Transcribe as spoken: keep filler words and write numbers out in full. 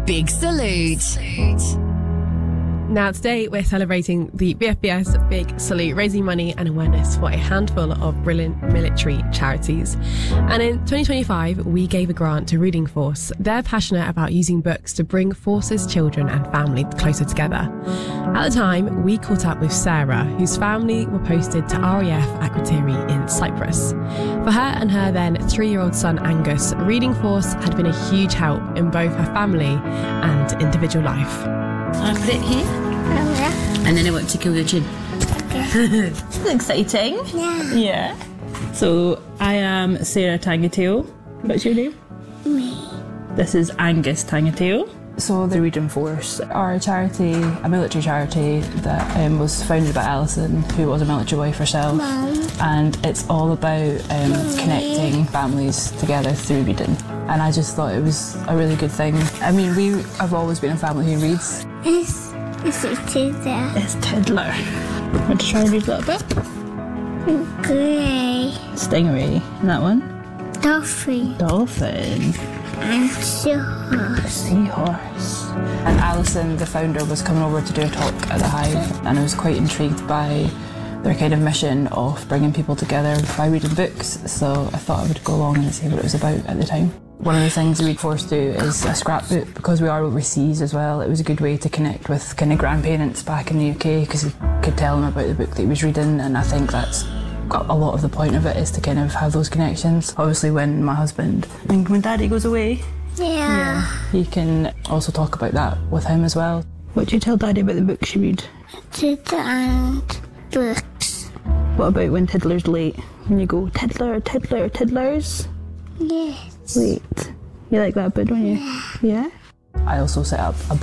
Big Salute. Now today we're celebrating the B F B S Big Salute, raising money and awareness for a handful of brilliant military charities. And in twenty twenty-five we gave a grant to Reading Force. They're passionate about using books to bring forces, children and family closer together. At the time we caught up with Sarah, whose family were posted to R A F Akrotiri in Cyprus. For her and her then three-year-old son Angus, Reading Force had been a huge help in both her family and individual life. I'll put it here. Oh, yeah. And then I want to kill your chin. Okay. This is exciting. Yeah. Yeah. So I am Sarah Tangatail. What's your name? Me. This is Angus Tangatail. So the Reading Force are a charity, a military charity that um, was founded by Alison, who was a military wife herself. Mum. And it's all about um, connecting families together through reading. And I just thought it was a really good thing. I mean, we have always been a family who reads. It's, it's a tiddler. It's Tiddler. Want to try and read a little bit? Grey. Stingray. And that one? Dolphin. Dolphin. And seahorse. Seahorse. And Alison, the founder, was coming over to do a talk at the Hive, and I was quite intrigued by their kind of mission of bringing people together by reading books, so I thought I would go along and see what it was about at the time. One of the things the Read Force do is a scrapbook. Because we are overseas as well, it was a good way to connect with kind of grandparents back in the U K, because you could tell them about the book that he was reading, and I think that's got a lot of the point of it, is to kind of have those connections. Obviously when my husband, and when Daddy goes away, Yeah. you can also talk about that with him as well. What do you tell Daddy about the books you read? Tiddler and books. What about when Tiddler's late? When you go, Tiddler, Tiddler, Tiddlers? Yes. Late. You like that bit, don't you? Yeah? I also set up a